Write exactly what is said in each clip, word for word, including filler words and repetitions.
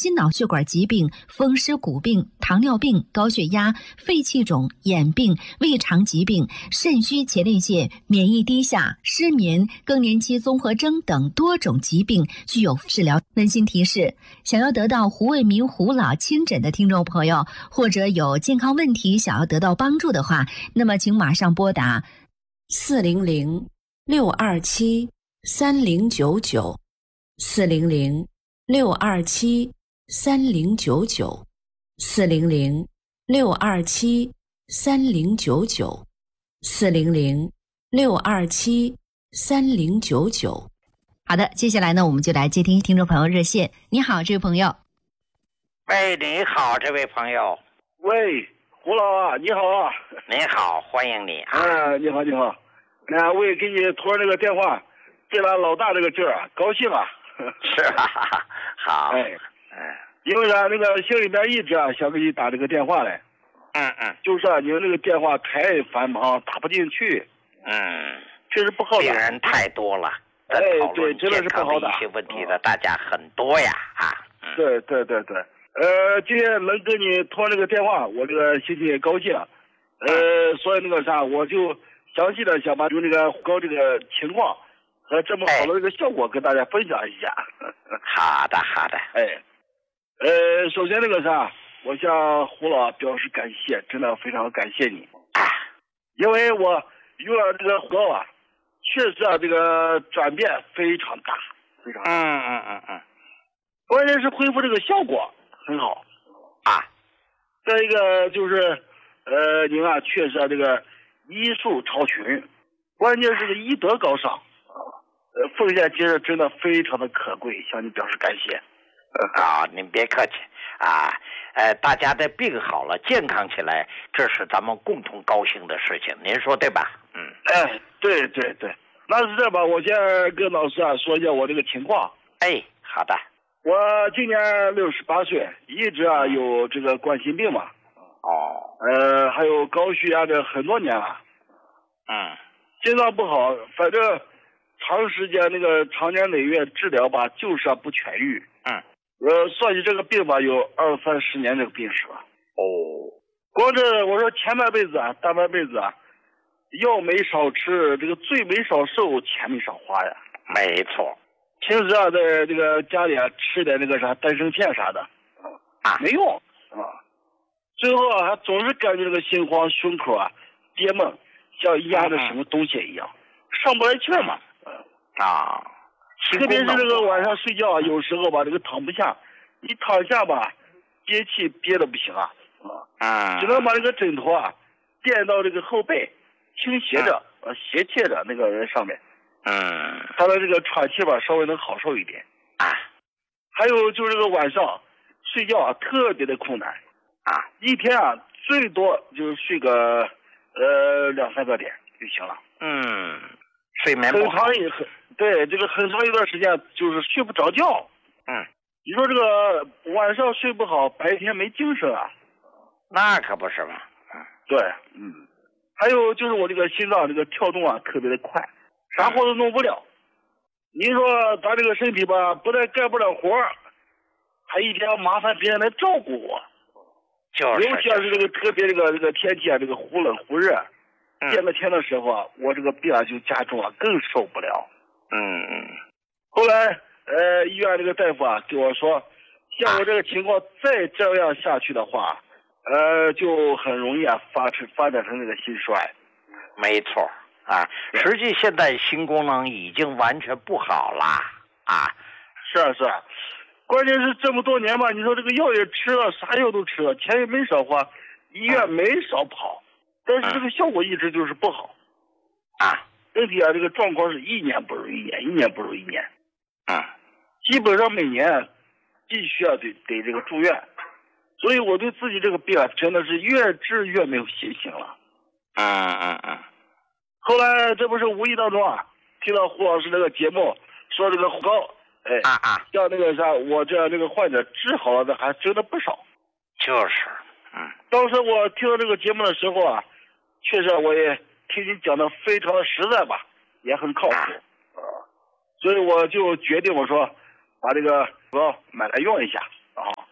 心脑血管疾病、风湿骨病、糖尿病、高血压、肺气肿、眼病、胃肠疾病、肾虚前列腺、免疫低下、失眠、更年期综合征等多种疾病具有治疗。温馨提示：想要得到胡卫民胡老亲诊的听众朋友，或者有健康问题想要得到帮助的话，那么请马上拨打四零零六二七三零九九四零零六二七三零九九四零零六二七三零九九四零零六二七三零九九。好的，接下来呢，我们就来接听听众朋友热线。你好，这位朋友。 喂，你好，这位朋友。 喂，胡老啊，你好啊。 你好，欢迎你啊。 啊，你好，你好。那我也给你托这个电话，给了老大这个劲儿啊，高兴啊。 是啊，好。 哎，哎，因为啥？那个心里边一直啊想给你打这个电话来。 嗯嗯。 就是啊，你们这个电话太繁忙，打不进去。 嗯。 确实不好打。 病人太多了。 哎，对，真的是不好打。 一些问题的大家很多呀啊。 嗯、对对对对。呃，今天能跟你通这个电话，我这个心情也高兴。呃，所以那个啥，我就详细的想把就那个搞这个情况和这么好的这个效果跟大家分享一下。 好的，好的。 哎，呃，首先那个啥，我向胡老表示感谢，真的非常感谢你，因为我用了这个胡老啊，确实啊，这个转变非常大，非常大。 嗯嗯嗯嗯。 关键是恢复这个效果很好啊。 再一个就是，呃，您啊，确实啊，这个医术超群，关键是个医德高尚，呃，奉献精神真的非常的可贵，向你表示感谢。 啊、哦，您别客气啊，呃，大家的病好了，健康起来，这是咱们共同高兴的事情，您说对吧？嗯， 哎，对对对，那是这样吧，我先跟老师啊说一下我这个情况。 哎，好的。 我今年六十八岁，一直啊有这个冠心病嘛。 哦。 呃，还有高血压这很多年了。 嗯。 心脏不好，反正长时间那个长年累月治疗吧，就是啊不痊愈。 嗯。 呃，算起这个病吧，有二三十年这个病史了。 哦。 光这我说前半辈子啊，大半辈子啊，药没少吃，这个罪没少受，钱没少花呀。 没错。 平时啊，在这个家里啊吃点那个啥丹参片啥的， 啊， 没用啊。最后啊，还总是感觉这个心慌、胸口啊憋闷，像压着什么东西一样，嗯、上不来气儿嘛。 啊， 特别是这个晚上睡觉，有时候吧，这个躺不下，一躺下吧，憋气憋的不行啊， 啊， 只能把这个枕头啊垫到这个后背，倾斜着，呃、啊，斜贴着那个人上面。 嗯， 他的这个喘气吧稍微能好受一点啊。 还有就是这个晚上睡觉啊特别的困难啊， 一天啊最多就是睡个呃两三个点就行了。 嗯，睡眠不好。 很长一很对这个很长一段时间就是睡不着觉。 嗯， 你说这个晚上睡不好，白天没精神啊。 那可不是嘛。 嗯，对，嗯。还有就是我这个心脏这个跳动啊特别的快。啥活都弄不了，您说咱这个身体吧，不但干不了活，还一天要麻烦别人来照顾我。 就是。 尤其是这个特别这个这个天气啊，这个忽冷忽热，变了天的时候啊，我这个病啊就加重了，更受不了。 嗯嗯。 后来呃，医院这个大夫啊跟我说，像我这个情况再这样下去的话，呃，就很容易啊发成发展成这个心衰。 没错。啊，实际现在心功能已经完全不好了啊！ 是啊是啊，关键是这么多年吧，你说这个药也吃了，啥药都吃了，钱也没少花，医院没少跑，但是这个效果一直就是不好啊。 身体啊，这个状况是一年不如一年，一年不如一年啊。 基本上每年必须要得得这个住院，所以我对自己这个病啊，真的是越治越没有信心了。 嗯嗯嗯。 后来这不是无意当中啊，听到胡老师这个节目说这个胡膏，哎啊啊， 像那个啥，我这样这个患者治好了的还真的不少。 就是，嗯。 当时我听到这个节目的时候啊，确实我也听你讲的非常的实在吧，也很靠谱，啊，所以我就决定我说把这个胡膏买来用一下啊。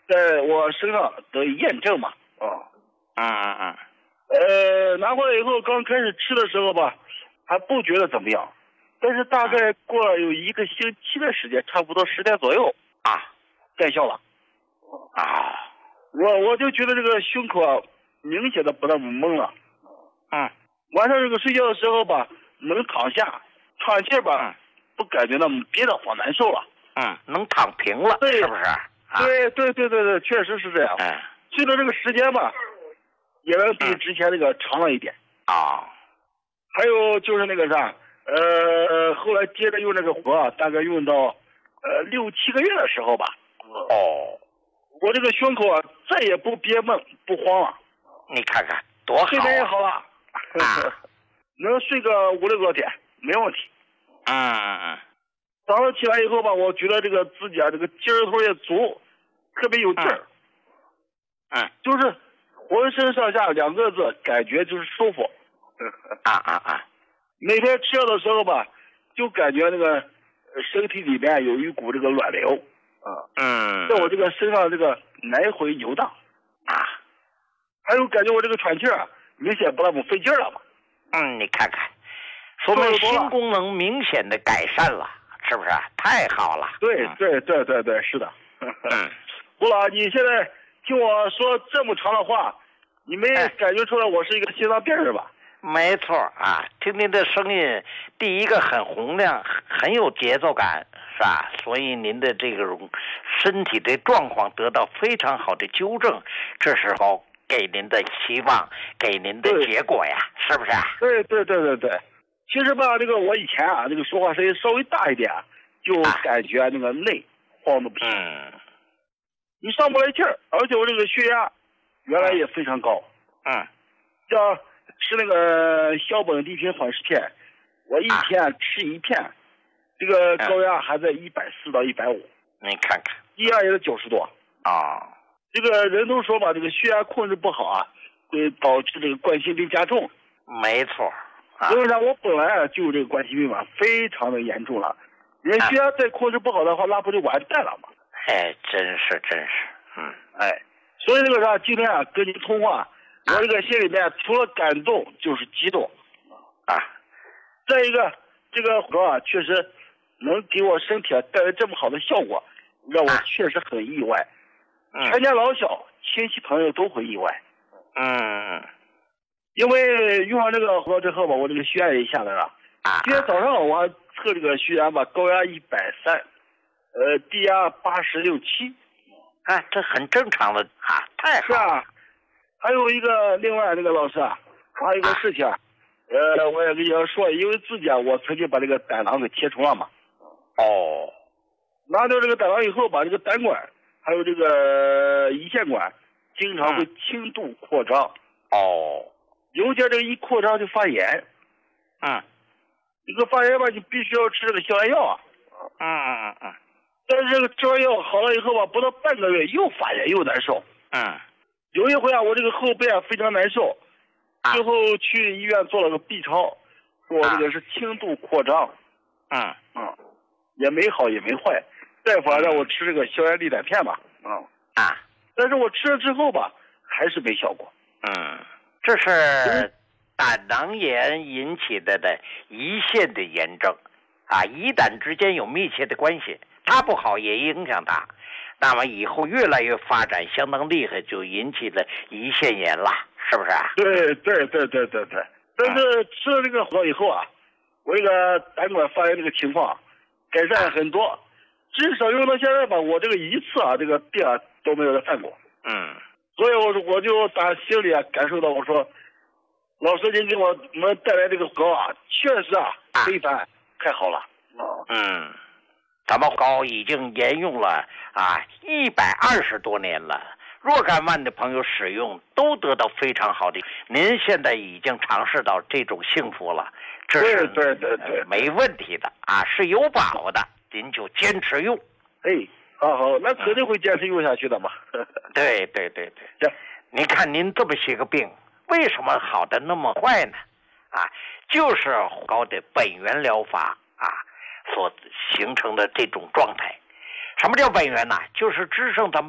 在我身上得以验证嘛。啊， 嗯嗯嗯。 呃，拿过来以后，刚开始吃的时候吧，还不觉得怎么样，但是大概过了有一个星期的时间，差不多十天左右啊， 见效了。 啊， 我我就觉得这个胸口啊，明显的不那么闷了。 嗯， 晚上这个睡觉的时候吧，能躺下，喘气吧， 嗯， 不感觉那么憋得慌难受了。 嗯，能躺平了， 对， 是不是？啊、 对对对对对，确实是这样。 嗯， 随着这个时间吧，也能比之前那个长了一点。 啊、嗯， 还有就是那个啥，呃，后来接着用这个活啊，大概用到呃六七个月的时候吧。 哦， 我这个胸口啊，再也不憋闷不慌了。 你看看多好、啊， 睡眠也好了， 啊、 能睡个五六个天没问题。 嗯嗯嗯。 早上起来以后吧，我觉得这个自己啊，这个劲儿头也足，特别有劲儿。 嗯。嗯， 就是浑身上下两个字，感觉就是舒服。 啊啊啊！ 每天吃药的时候吧，就感觉那个身体里边有一股这个暖流啊， 嗯， 在我这个身上这个来回游荡啊， 还有感觉我这个喘气儿啊，明显不那么费劲了嘛。 嗯，你看看，说明心功能明显的改善了，是不是？太好了。 对对对对对，是的。 嗯， 吴老，你现在听我说这么长的话，你没感觉出来我是一个心脏病是吧？ 没错啊，听您的声音，第一个很洪亮，很有节奏感，是吧？所以您的这种身体的状况得到非常好的纠正，这时候给您的希望，给您的结果呀，是不是？ 对对对对对，其实吧，这个我以前啊，这个说话声音稍微大一点，就感觉那个累，晃得不行， 嗯， 你上不来气儿，而且我这个血压原来也非常高， 嗯， 像吃那个硝苯地平缓释片，我一天吃一片，这个高压还在一百四到一百五， 你看看， 低压也是九十多啊。 这个人都说吧，这个血压控制不好啊，会导致这个冠心病加重。 没错，啊、 因为啥？我本来啊就有这个冠心病嘛，非常的严重了。人血压再控制不好的话，那不就完蛋了吗？ 哎，真是真是，嗯， 哎，所以那个啥，今天啊跟您通话，我这个心里面除了感动就是激动啊。再一个，这个活啊确实能给我身体啊带来这么好的效果，让我确实很意外。 嗯、 全家老小、亲戚朋友都会意外。 嗯， 因为用上这个活之后吧，我这个血压也下来了。 啊， 今天早上我还测这个血压吧，高压一百三，呃，低压八十六七。 啊，这很正常的啊，太好了。 是啊，还有一个另外那个老师啊，还有一个事情啊，呃，我也跟你要说，因为自己啊，我曾经把这个胆囊给切除了嘛。 哦。 拿掉这个胆囊以后，把这个胆管还有这个胰腺管经常会轻度扩张。 哦。 有些这个一扩张就发炎。 嗯。 这个发炎吧，你必须要吃这个消炎药啊。 嗯嗯嗯嗯。 但是这个吃完药好了以后吧，不到半个月又发炎又难受。 嗯。 有一回啊，我这个后背啊非常难受， 啊、 最后去医院做了个 B 超，说我这个是轻度扩张。 嗯嗯。也没好也没坏，大夫让我吃这个消炎利胆片吧。嗯。 啊。 但是我吃了之后吧，还是没效果。 嗯。这是胆囊炎引起的的胰腺的炎症啊，胰胆之间有密切的关系，它不好也影响它，那么以后越来越发展相当厉害，就引起了胰腺炎了，是不是啊？ 对对对对对对。但是吃了这个火以后啊，我这个胆管发炎这个情况改善很多，至少用到现在吧，我这个一次啊，这个病啊都没有再犯过。 嗯。 所以我我就打心里啊感受到，我说老师您给我们带来这个膏啊，确实啊非凡，太好了。 嗯，咱们膏已经沿用了啊一百二十多年了，若干万的朋友使用都得到非常好的。您现在已经尝试到这种幸福了，这是对对对对、 呃、没问题的啊，是有把握的，您就坚持用。 哎。好好，那肯定会坚持用下去的嘛。 对对对对，您看您这么些个病，为什么好的那么快呢？啊，就是膏的本源疗法啊所形成的这种状态。什么叫本源呢？就是支撑咱们